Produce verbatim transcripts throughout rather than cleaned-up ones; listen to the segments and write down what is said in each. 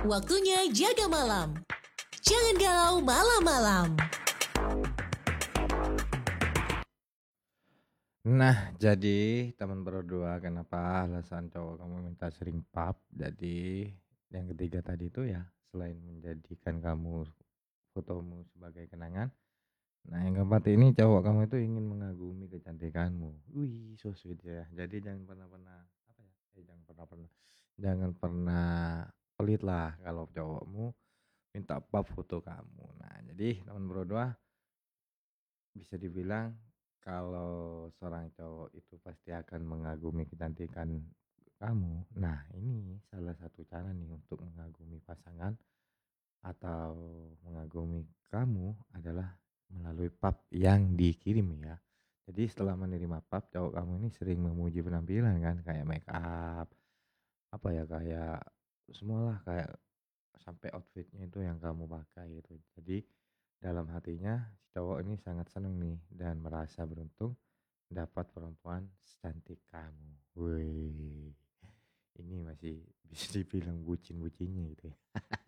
Waktunya jaga malam. Jangan galau malam-malam. Nah, jadi teman berdua, kenapa alasan cowok kamu minta sering pap? Jadi yang ketiga tadi itu ya, selain menjadikan kamu fotomu sebagai kenangan, nah yang keempat ini cowok kamu itu ingin mengagumi kecantikanmu. Wih, so sweet ya. Jadi jangan pernah-pernah apa ya? Eh, jangan pernah-pernah jangan pernah pelit lah kalau cowokmu minta pap foto kamu. Nah, jadi teman berdua bisa dibilang kalau seorang cowok itu pasti akan mengagumi kecantikan kamu. Nah, ini salah satu cara nih untuk mengagumi pasangan atau mengagumi kamu adalah melalui pap yang dikirim ya. Jadi setelah menerima pap, cowok kamu ini sering memuji penampilan kan, kayak make up, apa ya, kayak semualah, kayak sampai outfitnya itu yang kamu pakai gitu. Jadi dalam hatinya si cowok ini sangat seneng nih dan merasa beruntung dapat perempuan secantik kamu. Wih, ini masih bisa dibilang bucin-bucinnya gitu ya.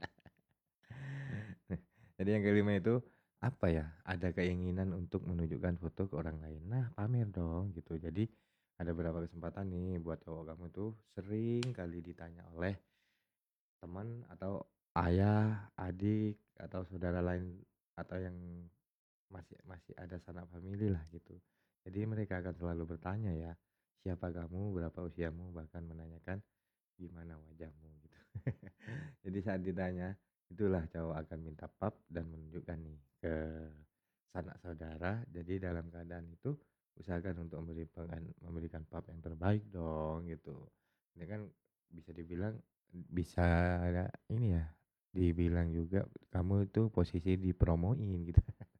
Jadi yang kelima itu apa ya? Ada keinginan untuk menunjukkan foto ke orang lain. Nah, pamer dong gitu. Jadi ada beberapa kesempatan nih buat cowok kamu tuh sering kali ditanya oleh teman atau ayah, adik atau saudara lain atau yang masih masih ada sanak famili lah gitu. Jadi mereka akan selalu bertanya ya, siapa kamu, berapa usiamu, bahkan menanyakan gimana wajahmu gitu. Jadi saat ditanya, itulah cowok akan minta pap dan menunjukkan nih ke sanak saudara. Jadi dalam keadaan itu usahakan untuk memberikan memberikan pap yang terbaik dong gitu. Ini kan bisa dibilang bisa ada ini ya, dibilang juga kamu itu posisi dipromoin gitu.